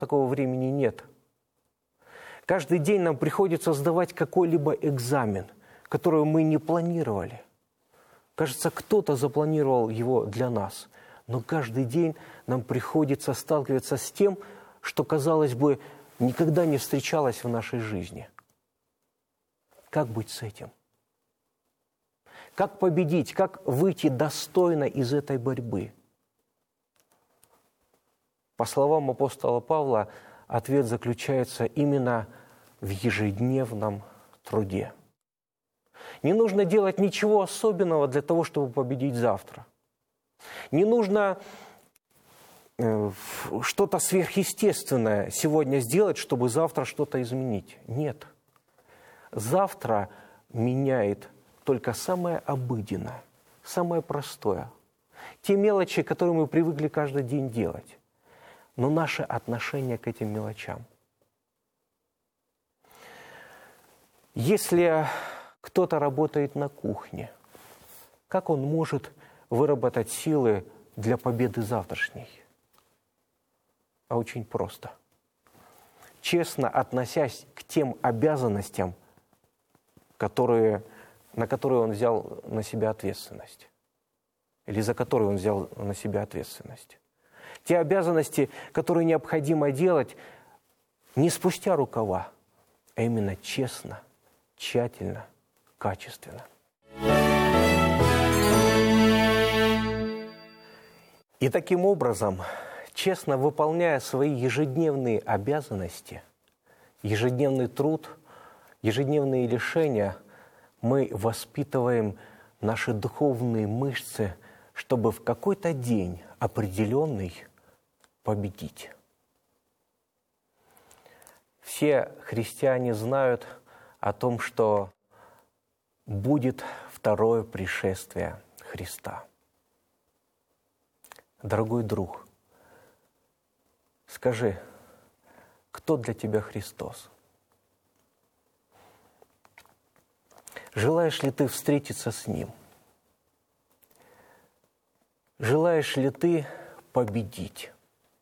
такого времени нет. Каждый день нам приходится сдавать какой-либо экзамен, который мы не планировали. Кажется, кто-то запланировал его для нас. Но каждый день нам приходится сталкиваться с тем, что, казалось бы, никогда не встречалось в нашей жизни. Как быть с этим? Как победить? Как выйти достойно из этой борьбы? По словам апостола Павла, ответ заключается именно в ежедневном труде. Не нужно делать ничего особенного для того, чтобы победить завтра. Не нужно что-то сверхъестественное сегодня сделать, чтобы завтра что-то изменить. Нет. Завтра меняет только самое обыденное, самое простое. Те мелочи, которые мы привыкли каждый день делать. Но наше отношение к этим мелочам. Если кто-то работает на кухне, как он может выработать силы для победы завтрашней? А очень просто. Честно относясь к тем обязанностям, на которые он взял на себя ответственность. Или за которые он взял на себя ответственность. Те обязанности, которые необходимо делать не спустя рукава, а именно честно, тщательно, качественно. И таким образом, честно выполняя свои ежедневные обязанности, ежедневный труд, ежедневные лишения, мы воспитываем наши духовные мышцы, чтобы в какой-то день определенный победить. Все христиане знают о том, что будет второе пришествие Христа. Дорогой друг, скажи, кто для тебя Христос? Желаешь ли ты встретиться с Ним? Желаешь ли ты победить?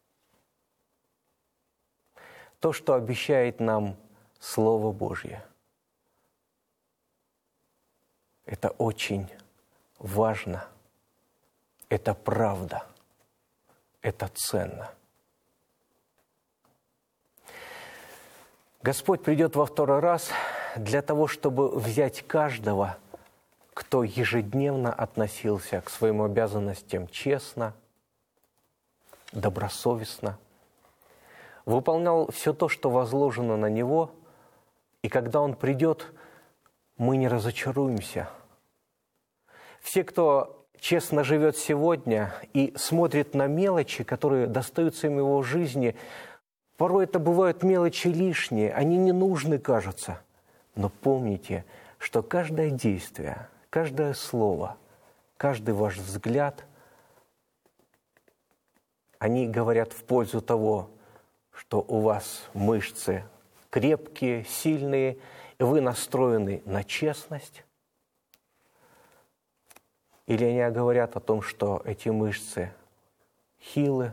То, что обещает нам Слово Божье, это очень важно, это правда, это ценно. Господь придет во второй раз для того, чтобы взять каждого, кто ежедневно относился к своим обязанностям честно, добросовестно, выполнял все то, что возложено на него, и когда он придет, мы не разочаруемся. Все, кто честно живет сегодня и смотрит на мелочи, которые достаются им в его жизни, порой это бывают мелочи лишние, они не нужны, кажутся. Но помните, что каждое действие, каждое слово, каждый ваш взгляд, они говорят в пользу того, что у вас мышцы крепкие, сильные, и вы настроены на честность. Или они говорят о том, что эти мышцы хилы,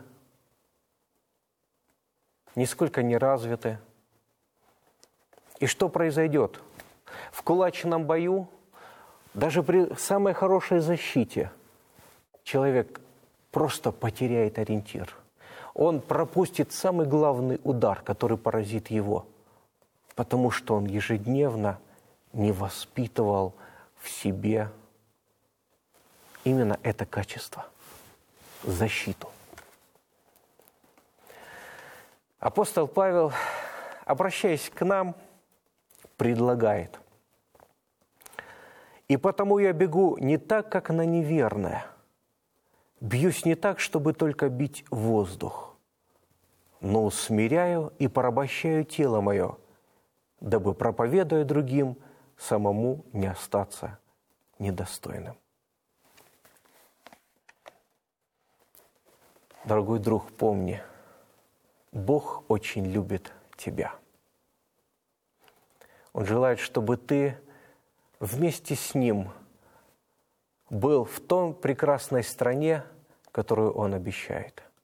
нисколько не развиты. И что произойдет? В кулачном бою, даже при самой хорошей защите, человек просто потеряет ориентир. Он пропустит самый главный удар, который поразит его, потому что он ежедневно не воспитывал в себе именно это качество – защиту. Апостол Павел, обращаясь к нам, предлагает: «И потому я бегу не так, как на неверное, бьюсь не так, чтобы только бить воздух, но усмиряю и порабощаю тело мое, дабы, проповедуя другим, самому не остаться недостойным». Дорогой друг, помни, Бог очень любит тебя. Он желает, чтобы ты вместе с Ним был в той прекрасной стране, которую Он обещает.